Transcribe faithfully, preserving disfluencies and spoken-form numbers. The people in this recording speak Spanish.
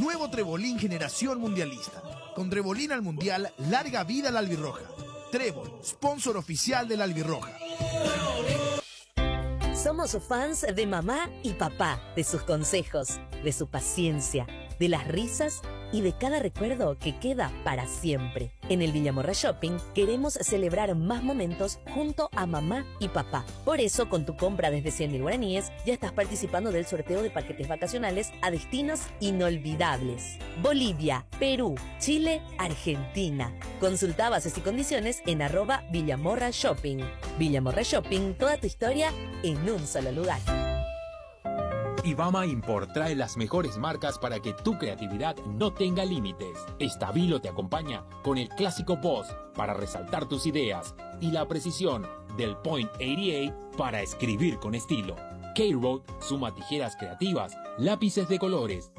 Nuevo Trebolín Generación Mundialista. Con Trebolín al Mundial, larga vida la albirroja. Trébol, sponsor oficial de la albirroja. Somos fans de mamá y papá, de sus consejos, de su paciencia, de las risas y de cada recuerdo que queda para siempre. En el Villamorra Shopping queremos celebrar más momentos junto a mamá y papá. Por eso, con tu compra desde cien mil guaraníes, ya estás participando del sorteo de paquetes vacacionales a destinos inolvidables. Bolivia, Perú, Chile, Argentina. Consulta bases y condiciones en arroba Villamorra Shopping. Villamorra Shopping, toda tu historia en un solo lugar. Ibama Import trae las mejores marcas para que tu creatividad no tenga límites. Estabilo te acompaña con el clásico Boss para resaltar tus ideas y la precisión del Point ochenta y ocho para escribir con estilo. K-Road suma tijeras creativas, lápices de colores,